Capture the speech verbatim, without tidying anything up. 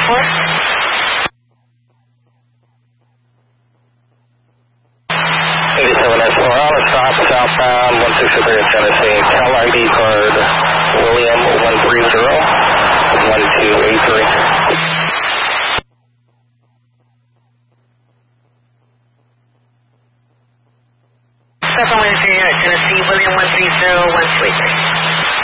four. eighty-seven S four, on a stop southbound one sixty-three at Tennessee. Cal I D card William one three zero one two eight three. Seven Wednesday at Tennessee, William one three zero one two eight three.